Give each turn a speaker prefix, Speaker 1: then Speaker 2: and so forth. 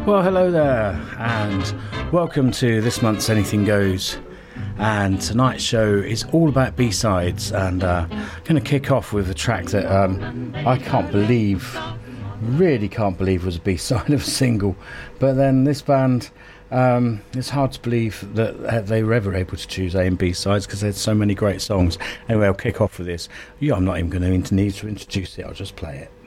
Speaker 1: Well, hello there, and welcome to this month's Anything Goes. And tonight's show is all about B-sides, and I'm going to kick off with a track that I really can't believe was a B-side of a single. But then this band, it's hard to believe that they were ever able to choose A and B-sides because there's so many great songs. Anyway, I'll kick off with this. I'm not even going to need to introduce it, I'll just play it.